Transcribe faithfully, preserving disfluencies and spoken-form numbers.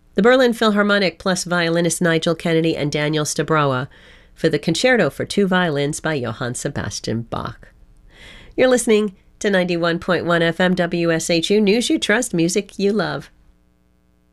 the Berlin Philharmonic plus violinist Nigel Kennedy and Daniel Stabrowa for the Concerto for Two Violins by Johann Sebastian Bach. You're listening to ninety-one point one F M W S H U News You Trust, Music You Love.